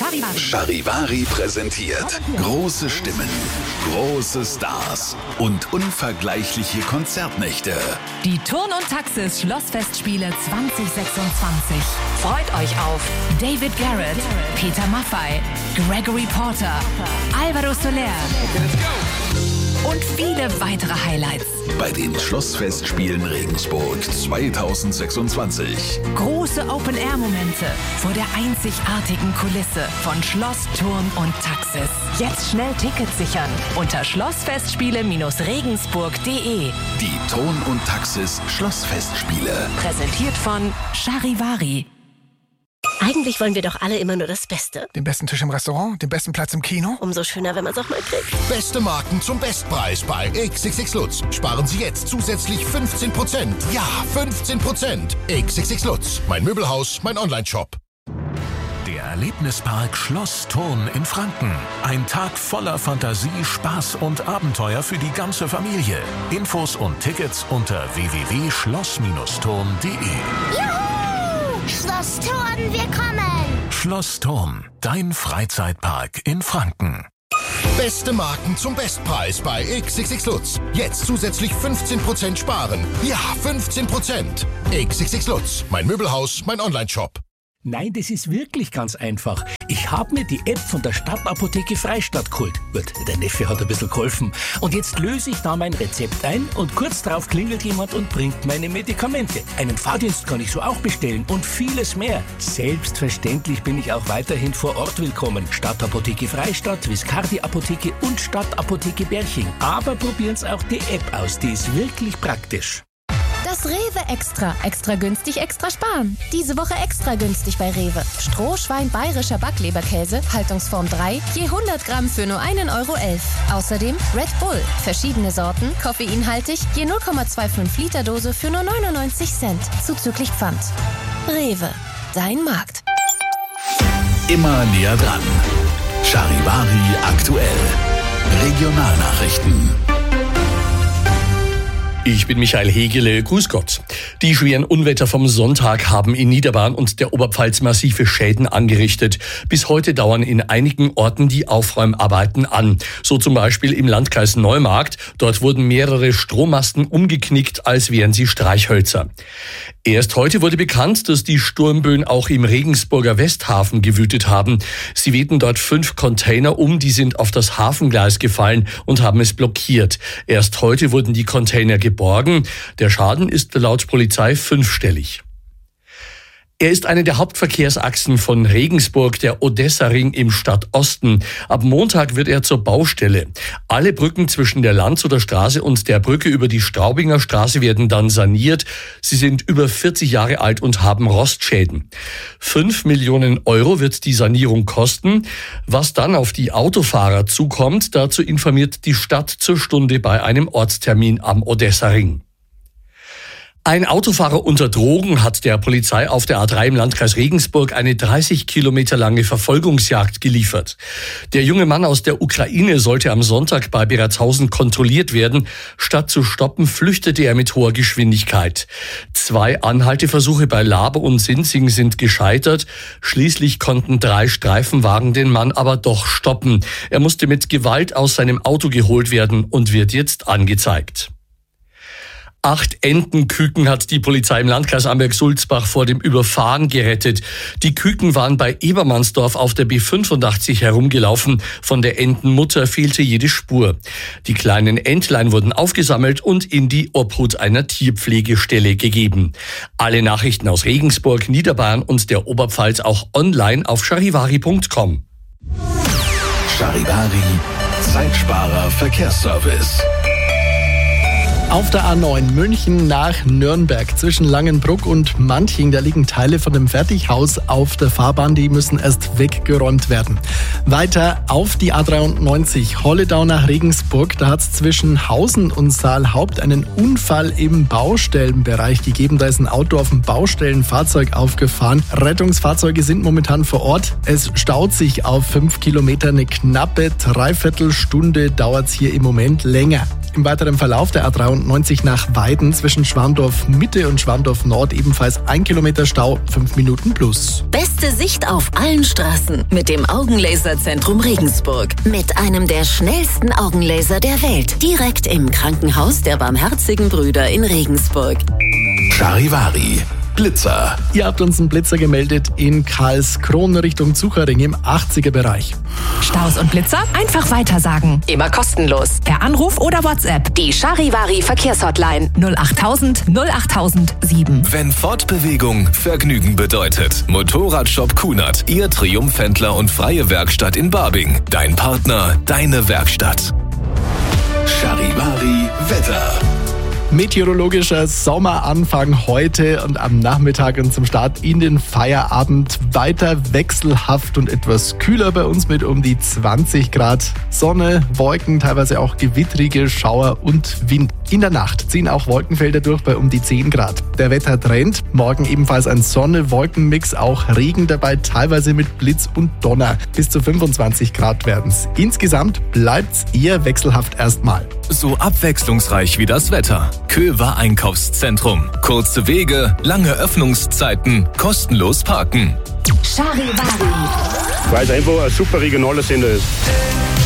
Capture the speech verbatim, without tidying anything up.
Charivari präsentiert große Stimmen, große Stars und unvergleichliche Konzertnächte. Die Turn und Taxis Schlossfestspiele zwanzig sechsundzwanzig. Freut euch auf David Garrett, Peter Maffay, Gregory Porter, Alvaro Soler und viele weitere Highlights. Bei den Schlossfestspielen Regensburg zwanzig sechsundzwanzig. Große Open-Air-Momente vor der einzigartigen Kulisse von Schloss, Turn und Taxis. Jetzt schnell Tickets sichern unter schlossfestspiele regensburg punkt de. Die Turn und Taxis Schlossfestspiele. Präsentiert von Charivari. Eigentlich wollen wir doch alle immer nur das Beste. Den besten Tisch im Restaurant, den besten Platz im Kino. Umso schöner, wenn man es auch mal kriegt. Beste Marken zum Bestpreis bei X X X Lutz. Sparen Sie jetzt zusätzlich fünfzehn Prozent. Ja, fünfzehn Prozent. X X X Lutz. Mein Möbelhaus, mein Onlineshop. Der Erlebnispark Schloss Turn in Franken. Ein Tag voller Fantasie, Spaß und Abenteuer für die ganze Familie. Infos und Tickets unter w w w punkt schloss turn punkt de. Juhu! Schloss Turn, wir kommen! Schloss Turn, dein Freizeitpark in Franken. Beste Marken zum Bestpreis bei X X X Lutz. Jetzt zusätzlich fünfzehn Prozent sparen. Ja, fünfzehn Prozent. X X X Lutz. Mein Möbelhaus, mein Onlineshop. Nein, das ist wirklich ganz einfach. Ich habe mir die App von der Stadtapotheke Freistadt geholt. Gut, der Neffe hat ein bisschen geholfen. Und jetzt löse ich da mein Rezept ein und kurz darauf klingelt jemand und bringt meine Medikamente. Einen Fahrdienst kann ich so auch bestellen und vieles mehr. Selbstverständlich bin ich auch weiterhin vor Ort willkommen. Stadtapotheke Freistadt, Viscardi Apotheke und Stadtapotheke Berching. Aber probieren's auch die App aus, die ist wirklich praktisch. Das Rewe Extra. Extra günstig, extra sparen. Diese Woche extra günstig bei Rewe. Strohschwein bayerischer Backleberkäse, Haltungsform drei, je hundert Gramm für nur einen Euro elf. Außerdem Red Bull. Verschiedene Sorten, koffeinhaltig, je null Komma fünfundzwanzig Liter Dose für nur neunundneunzig Cent. Zuzüglich Pfand. Rewe. Dein Markt. Immer näher dran. Charivari aktuell. Regionalnachrichten. Ich bin Michael Hegele, grüß Gott. Die schweren Unwetter vom Sonntag haben in Niederbayern und der Oberpfalz massive Schäden angerichtet. Bis heute dauern in einigen Orten die Aufräumarbeiten an. So zum Beispiel im Landkreis Neumarkt. Dort wurden mehrere Strommasten umgeknickt, als wären sie Streichhölzer. Erst heute wurde bekannt, dass die Sturmböen auch im Regensburger Westhafen gewütet haben. Sie wehten dort fünf Container um, die sind auf das Hafengleis gefallen und haben es blockiert. Erst heute wurden die Container geborgen. Der Schaden ist laut Polizei fünfstellig. Er ist eine der Hauptverkehrsachsen von Regensburg, der Odessa-Ring im Stadtosten. Ab Montag wird er zur Baustelle. Alle Brücken zwischen der Landshuter Straße und der Brücke über die Straubinger Straße werden dann saniert. Sie sind über vierzig Jahre alt und haben Rostschäden. Fünf Millionen Euro wird die Sanierung kosten. Was dann auf die Autofahrer zukommt, dazu informiert die Stadt zur Stunde bei einem Ortstermin am Odessa-Ring. Ein Autofahrer unter Drogen hat der Polizei auf der A drei im Landkreis Regensburg eine dreißig Kilometer lange Verfolgungsjagd geliefert. Der junge Mann aus der Ukraine sollte am Sonntag bei Beratshausen kontrolliert werden. Statt zu stoppen, flüchtete er mit hoher Geschwindigkeit. Zwei Anhalteversuche bei Laber und Sinzing sind gescheitert. Schließlich konnten drei Streifenwagen den Mann aber doch stoppen. Er musste mit Gewalt aus seinem Auto geholt werden und wird jetzt angezeigt. Acht Entenküken hat die Polizei im Landkreis Amberg-Sulzbach vor dem Überfahren gerettet. Die Küken waren bei Ebermannsdorf auf der B fünfundachtzig herumgelaufen. Von der Entenmutter fehlte jede Spur. Die kleinen Entlein wurden aufgesammelt und in die Obhut einer Tierpflegestelle gegeben. Alle Nachrichten aus Regensburg, Niederbayern und der Oberpfalz auch online auf charivari punkt com. Charivari, Zeitsparer Verkehrsservice. Auf der A neun München nach Nürnberg zwischen Langenbruck und Manching, da liegen Teile von dem Fertighaus auf der Fahrbahn, die müssen erst weggeräumt werden. Weiter auf die A dreiundneunzig Holledau nach Regensburg, da hat es zwischen Hausen und Saalhaupt einen Unfall im Baustellenbereich gegeben. Da ist ein Auto auf dem Baustellenfahrzeug aufgefahren. Rettungsfahrzeuge sind momentan vor Ort. Es staut sich auf fünf Kilometer, eine knappe Dreiviertelstunde dauert es hier im Moment länger. Im weiteren Verlauf der A dreiundneunzig nach Weiden zwischen Schwandorf Mitte und Schwandorf Nord ebenfalls ein Kilometer Stau, fünf Minuten plus. Beste Sicht auf allen Straßen mit dem Augenlaserzentrum Regensburg. Mit einem der schnellsten Augenlaser der Welt. Direkt im Krankenhaus der Barmherzigen Brüder in Regensburg. Charivari. Blitzer. Ihr habt uns einen Blitzer gemeldet in Karlskron Richtung Zuchering im achtziger Bereich. Staus und Blitzer einfach weitersagen. Immer kostenlos. Per Anruf oder WhatsApp. Die Charivari Verkehrshotline null achttausend null achttausend sieben. Wenn Fortbewegung Vergnügen bedeutet. Motorradshop Kunert. Ihr Triumphhändler und freie Werkstatt in Barbing. Dein Partner, deine Werkstatt. Charivari Wetter. Meteorologischer Sommeranfang heute und am Nachmittag und zum Start in den Feierabend weiter wechselhaft und etwas kühler bei uns mit um die zwanzig Grad. Sonne, Wolken, teilweise auch gewittrige Schauer und Wind. In der Nacht ziehen auch Wolkenfelder durch bei um die zehn Grad. Der Wettertrend, morgen ebenfalls ein Sonne-Wolken-Mix, auch Regen dabei, teilweise mit Blitz und Donner. Bis zu fünfundzwanzig Grad werden's. Insgesamt bleibt's eher wechselhaft erstmal. So abwechslungsreich wie das Wetter. Köver Einkaufszentrum. Kurze Wege, lange Öffnungszeiten, kostenlos parken. Charivari. Weil es einfach ein super regionaler Sender ist.